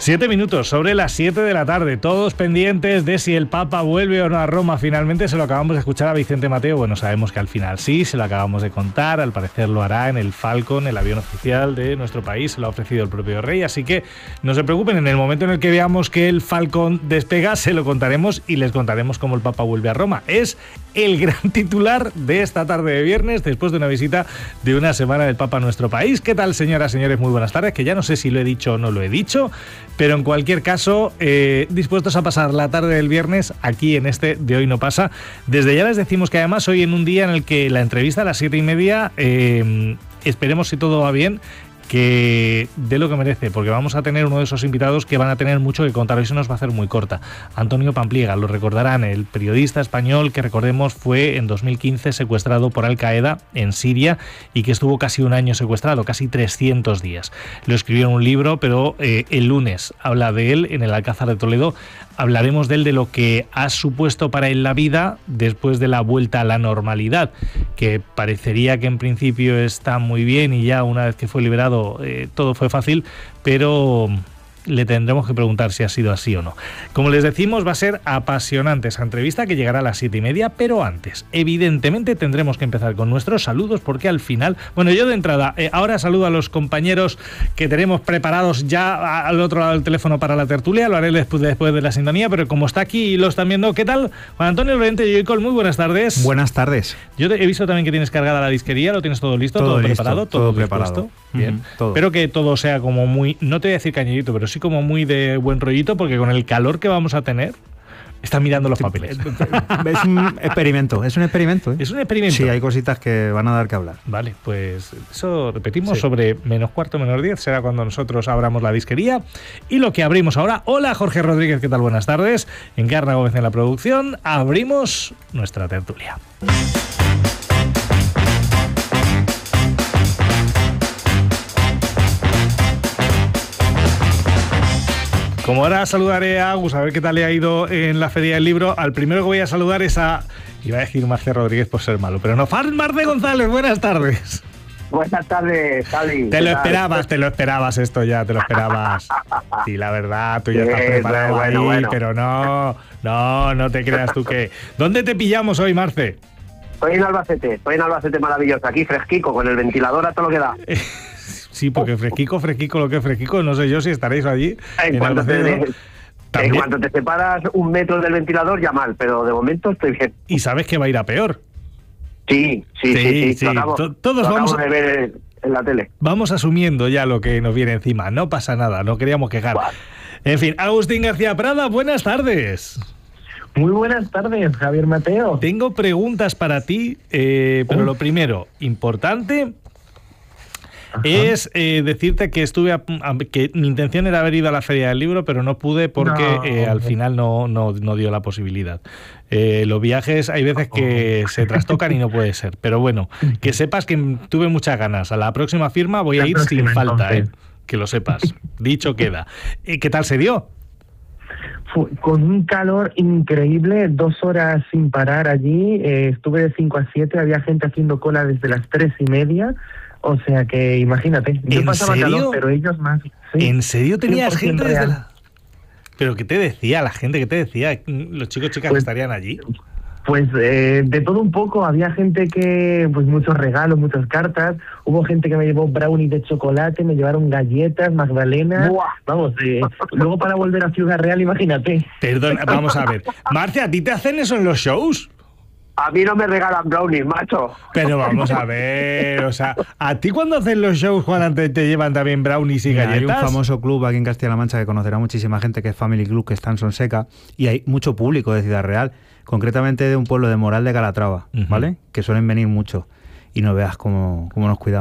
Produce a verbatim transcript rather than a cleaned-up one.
Siete minutos sobre las siete de la tarde, todos pendientes de si el Papa vuelve o no a Roma. Finalmente se lo acabamos de escuchar a Vicente Mateo. Bueno, sabemos que al final sí, se lo acabamos de contar. Al parecer lo hará en el Falcon, el avión oficial de nuestro país. Se lo ha ofrecido el propio rey. Así que no se preocupen, en el momento en el que veamos que el Falcon despega, se lo contaremos y les contaremos cómo el Papa vuelve a Roma. Es el gran titular de esta tarde de viernes, después de una visita de una semana del Papa a nuestro país. ¿Qué tal, señoras, señores? Muy buenas tardes, que ya no sé si lo he dicho o no lo he dicho, pero en cualquier caso, eh, dispuestos a pasar la tarde del viernes aquí en este De Hoy No Pasa. Desde ya les decimos que además hoy, en un día en el que la entrevista a las siete y media, eh, esperemos, si todo va bien, que dé lo que merece, porque vamos a tener uno de esos invitados que van a tener mucho que contar. Hoy se nos va a hacer muy corta. Antonio Pampliega, lo recordarán, el periodista español que, recordemos, fue en dos mil quince secuestrado por Al Qaeda en Siria y que estuvo casi un año secuestrado, casi trescientos días. Lo escribió en un libro, pero eh, el lunes habla de él en el Alcázar de Toledo. Hablaremos de él, de lo que ha supuesto para él la vida después de la vuelta a la normalidad, que parecería que en principio está muy bien y ya una vez que fue liberado eh, todo fue fácil, pero le tendremos que preguntar si ha sido así o no. Como les decimos, va a ser apasionante esa entrevista, que llegará a las siete y media, pero antes, evidentemente, tendremos que empezar con nuestros saludos, porque al final, bueno, yo de entrada, eh, ahora saludo a los compañeros que tenemos preparados ya al otro lado del teléfono para la tertulia, lo haré después, después de la sintonía, pero como está aquí y lo están viendo, ¿qué tal? Juan Antonio Llorente y Joycol, muy buenas tardes. Buenas tardes. Yo te, he visto también que tienes cargada la disquería, ¿lo tienes todo listo? ¿Todo, todo listo, preparado? Todo, todo preparado. Bien. Mm, todo. Espero que todo sea como muy, no te voy a decir cañerito, pero sí como muy de buen rollito, porque con el calor que vamos a tener, están mirando los papeles. Es un experimento, es un experimento. ¿eh? Es un experimento. Sí, hay cositas que van a dar que hablar. Vale, pues eso repetimos, sí. Sobre menos cuarto, menos diez, será cuando nosotros abramos la disquería. Y lo que abrimos ahora, hola Jorge Rodríguez, ¿qué tal? Buenas tardes. Encarna Gómez en la producción, abrimos nuestra tertulia. Como ahora saludaré a Agus, a ver qué tal le ha ido en la Feria del Libro, al primero que voy a saludar es a... Iba a decir Marce Rodríguez por ser malo, pero no, Marce González, buenas tardes. Buenas tardes, Xavi. Te lo esperabas, te lo esperabas esto ya, te lo esperabas. Sí, la verdad, tú ya estás preparado bueno, ahí, bueno. pero no, no, no te creas tú que... ¿Dónde te pillamos hoy, Marce? Estoy en Albacete, estoy en Albacete maravilloso, aquí fresquico, con el ventilador a todo lo que da. Sí, porque fresquico, fresquico, lo que es fresquico, no sé yo si estaréis allí. En, en cuanto, te, ¿También? en cuanto te separas un metro del ventilador, ya mal, pero de momento estoy bien. Y sabes que va a ir a peor. Sí, sí, sí, sí. sí, sí. Lo acabo, Todos lo vamos acabo de ver en la tele. Vamos asumiendo ya lo que nos viene encima, no pasa nada, no queríamos quejar. Bueno. En fin, Agustín García Prada, buenas tardes. Muy buenas tardes, Javier Mateo. Tengo preguntas para ti, eh, pero uh. lo primero, importante... Ajá. Es eh, decirte que estuve a, a, que mi intención era haber ido a la Feria del Libro, pero no pude porque no, eh, al final no, no, no dio la posibilidad. Eh, los viajes hay veces que se trastocan y no puede ser. Pero bueno, que sepas que tuve muchas ganas. A la próxima firma voy a ir sin falta, eh, que lo sepas. Dicho queda. ¿Qué tal se dio? Con un calor increíble, dos horas sin parar allí. Eh, estuve de cinco a siete, había gente haciendo cola desde las tres y media. O sea que imagínate, yo pasaba serio? calor, pero ellos más. Sí. ¿En serio tenías gente real. desde la...? ¿Pero qué te decía la gente? ¿Qué te decía? ¿Los chicos chicas pues, que estarían allí? Pues eh, de todo un poco. Había gente que, pues muchos regalos, muchas cartas. Hubo gente que me llevó brownie de chocolate, me llevaron galletas, magdalenas. ¡Buah! Vamos, eh, luego para volver a Ciudad Real, imagínate. Perdón, vamos a ver. Marcia, ¿a ti te hacen eso en los shows? A mí no me regalan brownies, macho. Pero vamos a ver, o sea, ¿a ti cuando hacen los shows, Juan, te, te llevan también brownies y Mira, galletas? Hay un famoso club aquí en Castilla-La Mancha que conocerá muchísima gente, que es Family Club, que está en Sonseca, y hay mucho público de Ciudad Real, concretamente de un pueblo de Moral de Calatrava, uh-huh. ¿vale? Que suelen venir mucho, y no veas cómo, cómo nos cuidamos.